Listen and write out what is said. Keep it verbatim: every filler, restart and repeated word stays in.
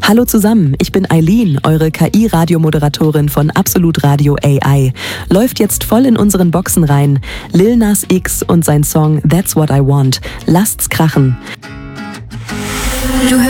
Hallo zusammen, ich bin Eileen, eure K I-Radiomoderatorin von Absolut Radio A I. Läuft jetzt voll in unseren Boxen rein. Lil Nas X und sein Song That's What I Want. Lasst's krachen.